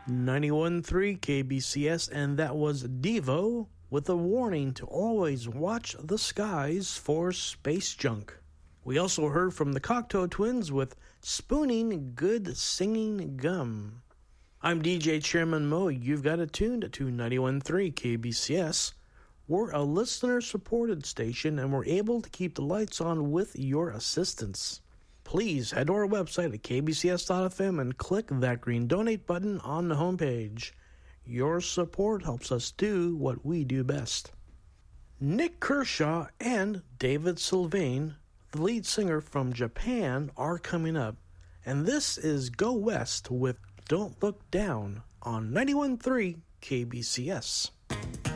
91.3 KBCS, and that was Devo with a warning to always watch the skies for space junk. We also heard from the Cocteau Twins with Spooning Good Singing Gum. I'm DJ Chairman Mo. You've got it tuned to 91.3 KBCS. We're a listener-supported station, and we're able to keep the lights on with your assistance. Please head to our website at kbcs.fm and click that green donate button on the homepage. Your support helps us do what we do best. Nick Kershaw and David Sylvain, the lead singer from Japan, are coming up. And this is Go West with Don't Look Down on 91.3 KBCS.